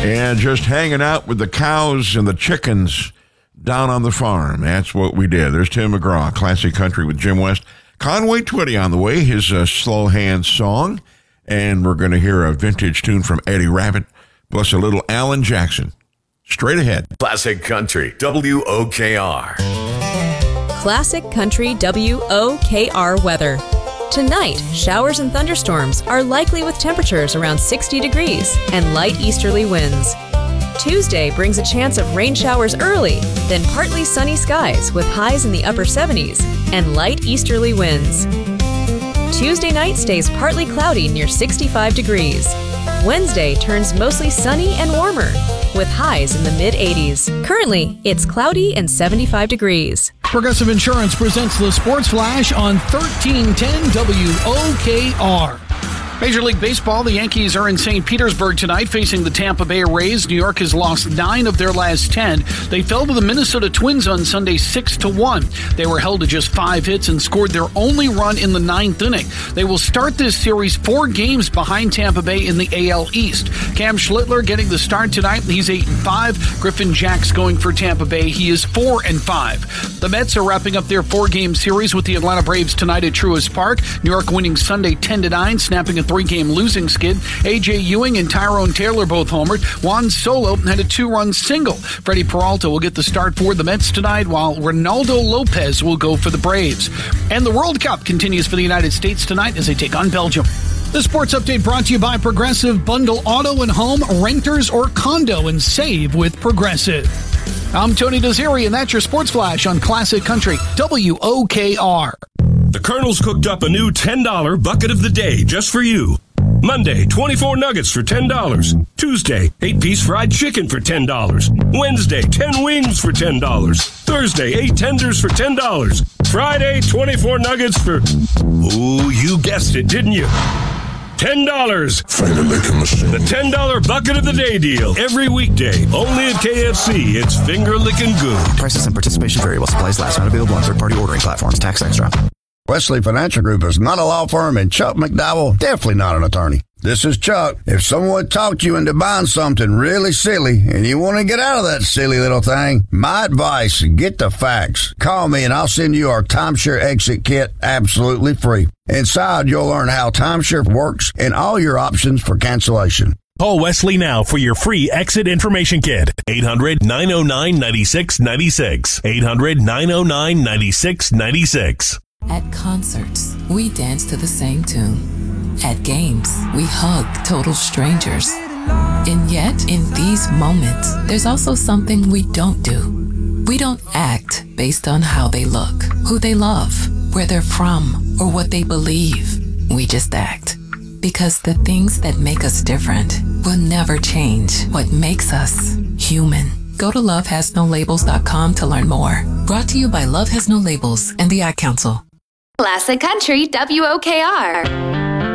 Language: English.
And just hanging out with the cows and the chickens down on the farm. That's what we did. There's Tim McGraw, Classic Country with Jim West. Conway Twitty on the way, his Slow Hand song. And we're going to hear a vintage tune from Eddie Rabbitt, plus a little Alan Jackson. Straight ahead. Classic Country, WOKR. Classic Country WOKR weather. Tonight, showers and thunderstorms are likely with temperatures around 60 degrees and light easterly winds. Tuesday brings a chance of rain showers early, then partly sunny skies with highs in the upper 70s and light easterly winds. Tuesday night stays partly cloudy near 65 degrees. Wednesday turns mostly sunny and warmer with highs in the mid-80s. Currently, it's cloudy and 75 degrees. Progressive Insurance presents the Sports Flash on 1310 WOKR. Major League Baseball, the Yankees are in St. Petersburg tonight facing the Tampa Bay Rays. New York has lost 9 of their last 10. They fell to the Minnesota Twins on Sunday 6-1. They were held to just 5 hits and scored their only run in the 9th inning. They will start this series 4 games behind Tampa Bay in the AL East. Cam Schlittler getting the start tonight. He's 8-5. Griffin Jax going for Tampa Bay. He is 4-5. The Mets are wrapping up their 4-game series with the Atlanta Braves tonight at Truist Park. New York winning Sunday 10-9, snapping a 3-game losing skid. A.J. Ewing and Tyrone Taylor both homered. Juan Solo had a 2-run single. Freddie Peralta will get the start for the Mets tonight, while Ronaldo Lopez will go for the Braves. And the World Cup continues for the United States tonight as they take on Belgium. The sports update brought to you by Progressive. Bundle auto and home, renters or condo, and save with Progressive. I'm Tony Desiri, and that's your Sports Flash on Classic Country, WOKR. The Colonel's cooked up a new $10 bucket of the day just for you. Monday, 24 nuggets for $10. Tuesday, 8-piece fried chicken for $10. Wednesday, 10 wings for $10. Thursday, 8 tenders for $10. Friday, 24 nuggets for... Ooh, you guessed it, didn't you? $10. Finger licking machine. The $10 bucket of the day deal. Every weekday. Only at KFC. It's finger licking good. Prices and participation vary while supplies last. Not available on third-party ordering platforms. Tax extra. Wesley Financial Group is not a law firm, and Chuck McDowell, definitely not an attorney. This is Chuck. If someone talked you into buying something really silly and you want to get out of that silly little thing, my advice, get the facts. Call me and I'll send you our timeshare exit kit absolutely free. Inside, you'll learn how timeshare works and all your options for cancellation. Call Wesley now for your free exit information kit. 800-909-9696. 800-909-9696. At concerts, we dance to the same tune. At games, we hug total strangers. And yet, in these moments, there's also something we don't do. We don't act based on how they look, who they love, where they're from, or what they believe. We just act. Because the things that make us different will never change what makes us human. Go to lovehasnolabels.com to learn more. Brought to you by Love Has No Labels and the Ad Council. Classic Country WOKR.